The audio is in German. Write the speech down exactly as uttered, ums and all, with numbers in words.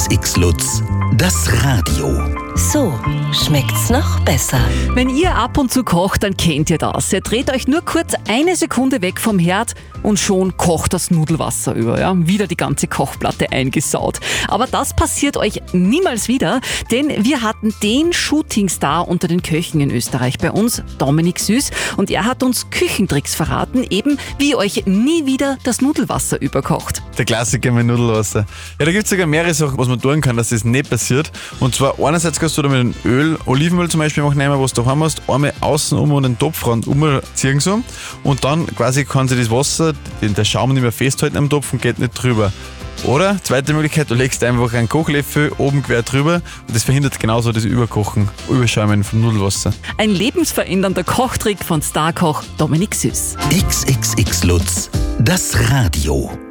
X X Lutz, das Radio. So schmeckt's noch besser. Wenn ihr ab und zu kocht, dann kennt ihr das. Ihr dreht euch nur kurz eine Sekunde weg vom Herd und schon kocht das Nudelwasser über. Ja? Wieder die ganze Kochplatte eingesaut. Aber das passiert euch niemals wieder, denn wir hatten den Shootingstar unter den Köchen in Österreich bei uns, Dominik Süß. Und er hat uns Küchentricks verraten, eben wie ihr euch nie wieder das Nudelwasser überkocht. Der Klassiker mit Nudelwasser. Ja, da gibt es sogar mehrere Sachen, was man tun kann, dass das nicht passiert. Und zwar einerseits kannst du da mit dem Öl, Olivenöl zum Beispiel auch nehmen, was du daheim hast, einmal außen um und den Topfrand umziehen so. Und dann quasi kann sich das Wasser, den, der Schaum nicht mehr festhalten am Topf und geht nicht drüber. Oder, zweite Möglichkeit, du legst einfach einen Kochlöffel oben quer drüber und das verhindert genauso das Überkochen, Überschäumen vom Nudelwasser. Ein lebensverändernder Kochtrick von Starkoch Dominik Süß. X X X Lutz, das Radio.